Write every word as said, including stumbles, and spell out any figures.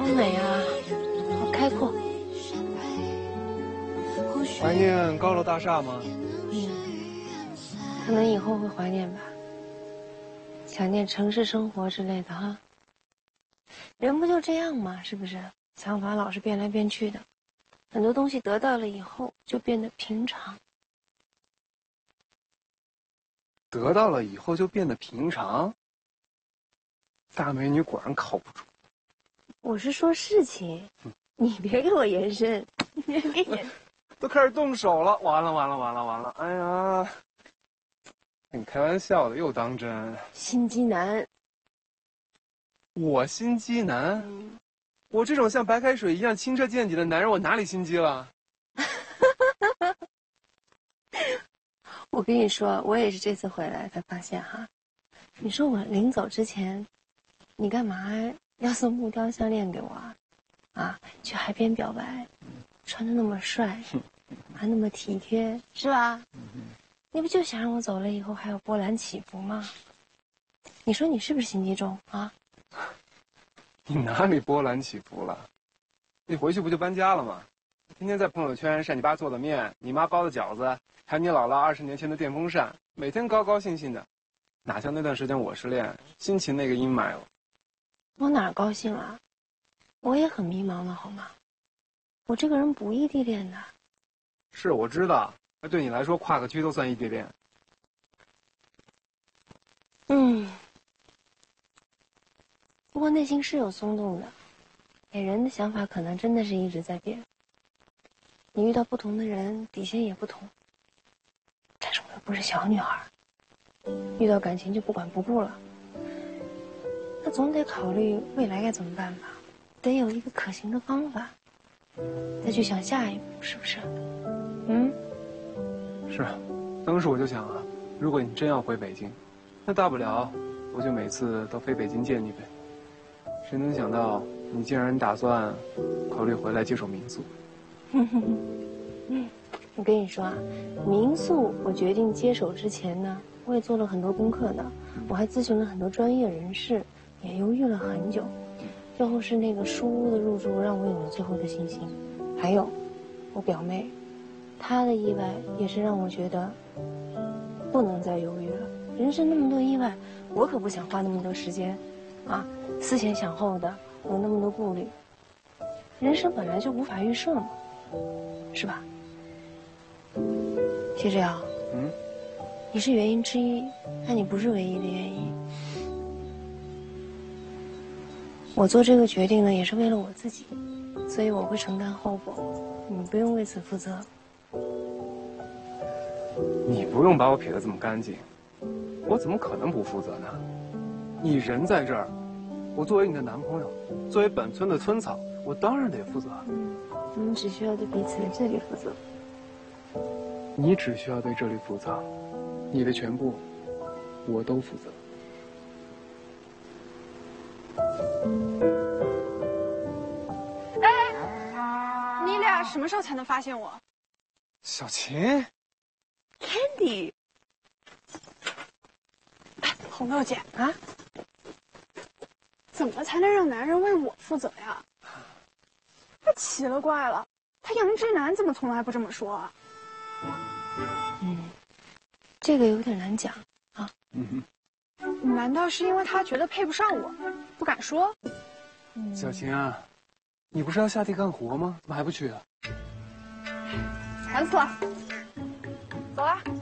美啊，好开阔。 怀念高楼大厦吗？ 嗯，可能以后会怀念吧，想念城市生活之类的哈。人不就这样吗？是不是？想法老是变来变去的，很多东西得到了以后就变得平常。 得到了以后就变得平常。大美女果然靠不住。 我是说事情，嗯、你别给我延伸，你别给延。 都开始动手了，完了完了完了完了！哎呀，你开玩笑的，又当真。 心机男。 我心机男？ 嗯、 我这种像白开水一样清澈见底的男人，我哪里心机了？ 我跟你说，我也是这次回来才发现哈。你说我临走之前，你干嘛要送木雕项链给我啊？啊，去海边表白，穿得那么帅，还那么体贴，是吧？你不就想让我走了以后还有波澜起伏吗？你说你是不是心机重啊？ 你哪里波澜起伏了？你回去不就搬家了吗？天天在朋友圈晒你爸做的面，你妈包的饺子，还有你姥姥二十年前的电风扇，每天高高兴兴的，哪像那段时间我失恋，心情那个阴霾了。 我哪儿高兴了？我也很迷茫的好吗？我这个人不异地恋的。 是我知道，那对你来说跨个区都算异地恋。 嗯。不过内心是有松动的，哎，人的想法可能真的是一直在变。你遇到不同的人，底线也不同。但是我又不是小女孩，遇到感情就不管不顾了。那总得考虑未来该怎么办吧，得有一个可行的方法，再去想下一步，是不是？嗯， 是。当时我就想啊，如果你真要回北京，那大不了我就每次都飞北京见你呗。谁能想到你竟然打算考虑回来接手民宿？ 我跟你说啊，民宿我决定接手之前呢，我也做了很多功课的，我还咨询了很多专业人士，也犹豫了很久。最后是那个书屋的入住让我有了最后的信心。还有，我表妹，她的意外也是让我觉得不能再犹豫了。人生那么多意外，我可不想花那么多时间，啊，思前想后的，有那么多顾虑。人生本来就无法预设嘛，是吧？谢志尧， 嗯， 你是原因之一，但你不是唯一的原因。我做这个决定呢，也是为了我自己，所以我会承担后果，你不用为此负责。 你不用把我撇得这么干净，我怎么可能不负责呢？你人在这儿，我作为你的男朋友，作为本村的村草，我当然得负责。 嗯，我们只需要对彼此的这里负责。 你只需要对这里负责，你的全部，我都负责。 哎，你俩什么时候才能发现我？ 小琴 ，Candy， 哎，红豆姐啊，怎么才能让男人为我负责呀？太奇了怪了，他杨之南怎么从来不这么说啊？ 嗯，这个有点难讲啊。 嗯哼，难道是因为他觉得配不上我，不敢说？ 嗯、 小琴啊，你不是要下地干活吗？怎么还不去啊？ 烦死了！走啦。